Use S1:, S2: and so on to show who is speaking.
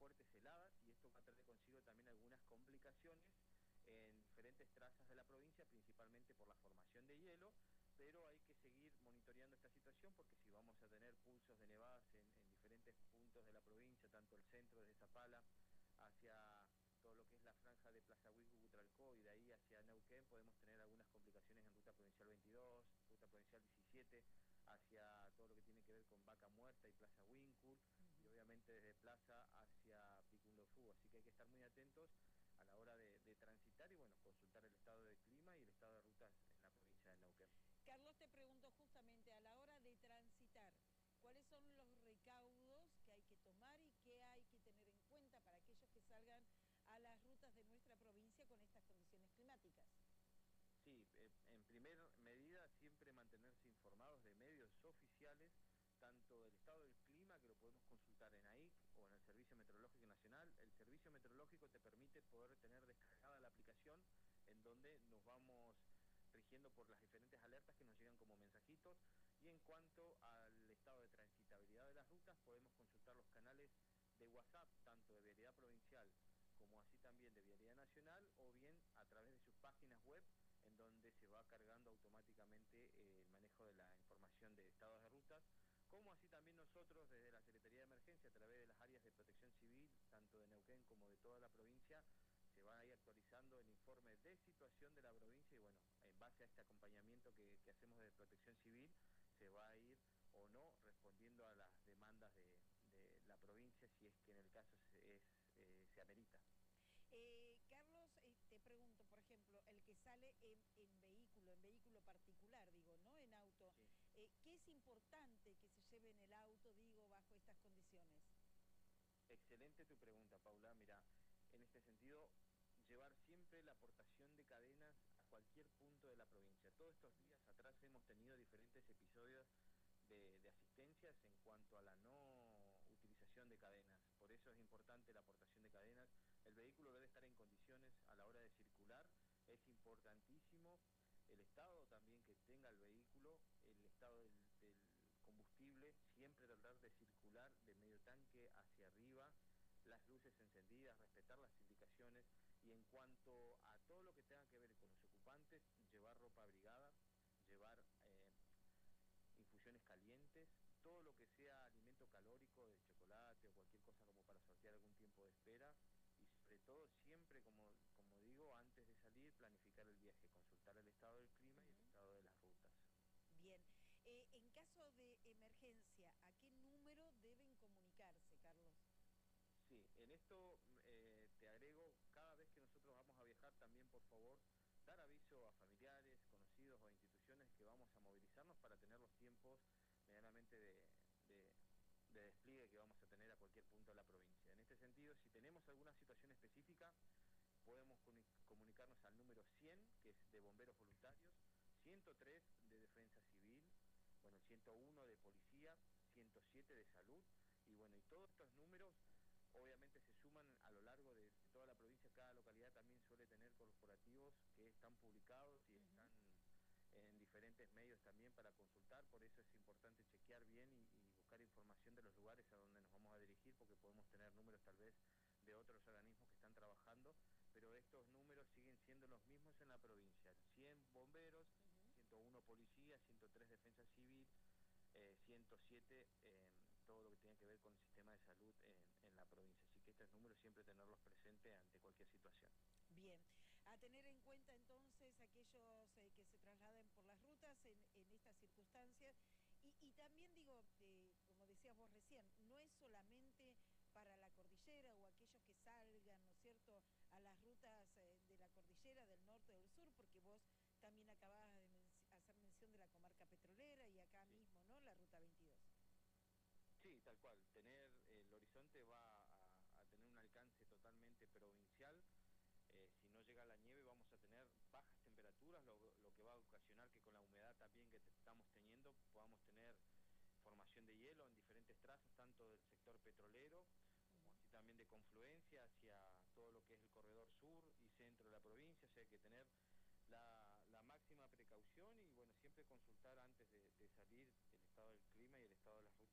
S1: fuertes heladas, y esto va a traer consigo también algunas complicaciones en diferentes trazas de la provincia, principalmente por la formación de hielo, pero hay que seguir monitoreando esta situación, porque si vamos a tener pulsos de nevadas en diferentes puntos de la provincia, tanto el centro desde Zapala hacia todo lo que es la franja de Plaza Huicu, Butralcó, y de ahí hacia Neuquén, podemos tener algunas complicaciones en Ruta Provincial 22, Ruta Provincial 17, hacia todo lo que tiene que ver con Vaca Muerta y Plaza Huíncul, y obviamente desde Plaza hacia Picunlofú. Así que hay que estar muy atentos a la hora de transitar y, bueno, consultar el estado del clima y el estado de rutas en la provincia de Neuquén.
S2: Carlos, te pregunto justamente a la hora de transitar, ¿cuáles son los recaudos que hay que tomar y qué hay que tener en cuenta para aquellos que salgan a las rutas de nuestra provincia con estas condiciones climáticas?
S1: Sí, en primer medida siempre mantenerse informados de medios oficiales, tanto del estado del clima, que lo podemos consultar en AIC o en el Servicio Meteorológico Nacional. El Servicio Meteorológico te permite poder tener descargada la aplicación, en donde nos vamos rigiendo por las diferentes alertas que nos llegan como mensajitos, y en cuanto al estado de transitabilidad de las rutas, podemos consultar los canales de WhatsApp, tanto de Vialidad Provincial como así también de Vialidad Nacional, o bien a través de sus páginas web, en donde se va cargando automáticamente el manejo de la información de estados de rutas, como así también nosotros desde la Secretaría de Emergencia, a través de las áreas de protección civil, tanto de Neuquén como de toda la provincia, se va a ir actualizando el informe de situación de la provincia, y bueno, en base a este acompañamiento que hacemos de protección civil, se va a ir o no respondiendo a las demandas de la provincia, si es que en el caso se amerita.
S2: Carlos, te pregunto, por ejemplo, el que sale en vehículo particular, digo, no en auto,
S1: Sí.
S2: ¿qué es importante que se lleve en el auto, digo, bajo estas condiciones?
S1: Excelente tu pregunta, Paula. Mira, en este sentido, llevar siempre la aportación de cadenas a cualquier punto de la provincia. Todos estos días atrás hemos tenido diferentes episodios de asistencias en cuanto a la no utilización de cadenas. Por eso es importante la aportación de cadenas. El vehículo debe estar en condiciones a la hora de circular. Es importantísimo el estado también que tenga el vehículo, el estado del combustible, siempre tratar de circular de medio tanque hacia arriba, las luces encendidas, respetar las indicaciones, y en cuanto a todo lo que tenga que ver con los ocupantes, llevar ropa abrigada, llevar infusiones calientes, todo lo que sea alimento calórico, de chocolate o cualquier cosa como para sortear algún tiempo de espera, y sobre todo siempre, como digo, antes de salir, planificar el viaje, consultar el estado del clima y el estado de las rutas.
S2: Bien, en caso de emergencia, ¿a qué número deben comunicarse, Carlos?
S1: Sí, en esto te agrego, cada vez que nosotros vamos a viajar también, por favor, dar aviso a familiares, conocidos o instituciones que vamos a movilizarnos para tener los tiempos medianamente de despliegue que vamos a tener a cualquier punto de la provincia. En este sentido, si tenemos alguna situación específica, podemos comunicarnos al número 100, que es de bomberos voluntarios, 103 de defensa civil, bueno, 101 de policía, 107 de salud, y bueno, y todos estos números obviamente se suman a lo largo de toda la provincia. Cada localidad también suele tener corporativos que están publicados y están en diferentes medios también para consultar. Por eso es importante chequear bien y buscar información de los lugares a donde nos vamos a dirigir, porque podemos tener números tal vez de otros organismos que están trabajando, pero estos números siguen siendo los mismos en la provincia: 100 bomberos, 101 policías, 103 defensa civil, 107 todo lo que tiene que ver con el sistema de salud en la provincia. Así que estos números siempre tenerlos presentes ante cualquier situación.
S2: Bien, a tener en cuenta entonces aquellos que se trasladen por las rutas en estas circunstancias y también digo, como decías vos recién, no es solamente para la cordillera o aquellos que salgan, ¿no es cierto?, a las rutas de la cordillera del norte o del sur, porque vos también acababas de hacer mención de la comarca petrolera y acá
S1: Sí.
S2: mismo, ¿no?, la ruta 22.
S1: Sí, tal cual. Tener el horizonte va a tener un alcance totalmente provincial. Si no llega la nieve, vamos a tener bajas temperaturas, lo que va a ocasionar que con la humedad también que estamos teniendo podamos tener formación de hielo en diferentes trazas, tanto del sector petrolero como así también de confluencia hacia todo lo que es el corredor sur y centro de la provincia. O sea, hay que tener la máxima precaución y, bueno, siempre consultar antes de salir el estado del clima y el estado de las rutas